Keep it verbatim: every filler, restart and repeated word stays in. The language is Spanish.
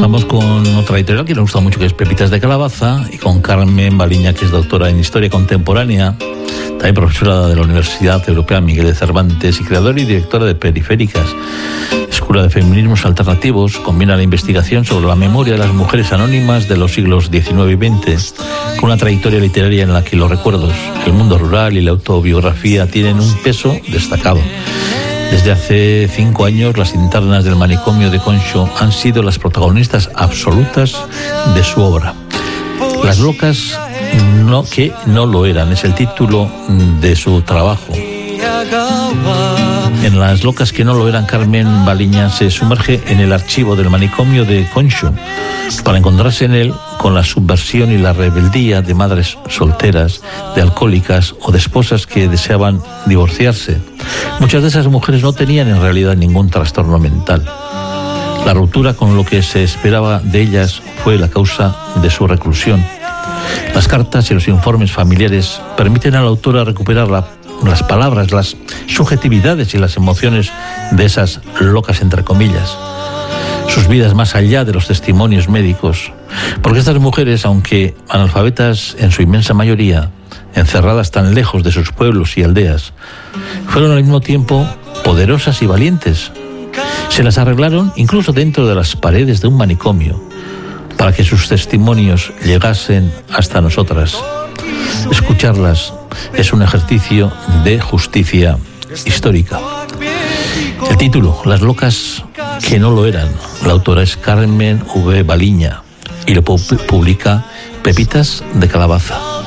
Estamos con otra editorial que nos gusta mucho, que es Pepitas de Calabaza, y con Carmen Baliña, que es doctora en Historia Contemporánea, también profesora de la Universidad Europea Miguel de Cervantes y creadora y directora de Periféricas, Escuela de Feminismos Alternativos. Combina la investigación sobre la memoria de las mujeres anónimas de los siglos diecinueve y veinte con una trayectoria literaria en la que los recuerdos, el mundo rural y la autobiografía tienen un peso destacado. Desde hace cinco años, las internas del manicomio de Conxo han sido las protagonistas absolutas de su obra. Las locas no, que no lo eran, es el título de su trabajo. En Las locas que no lo eran, Carmen Baliña se sumerge en el archivo del manicomio de Conxo para encontrarse en él con la subversión y la rebeldía de madres solteras, de alcohólicas o de esposas que deseaban divorciarse. Muchas de esas mujeres no tenían en realidad ningún trastorno mental. La ruptura con lo que se esperaba de ellas fue la causa de su reclusión. Las cartas y los informes familiares permiten a la autora recuperar la las palabras, las subjetividades y las emociones de esas locas, entre comillas, sus vidas más allá de los testimonios médicos, porque estas mujeres, aunque analfabetas en su inmensa mayoría, encerradas tan lejos de sus pueblos y aldeas, fueron al mismo tiempo poderosas y valientes. Se las arreglaron incluso dentro de las paredes de un manicomio para que sus testimonios llegasen hasta nosotras. Escucharlas es un ejercicio de justicia histórica. El título, Las locas que no lo eran. La autora es Carmen V. Baliña y lo publica Pepitas de Calabaza.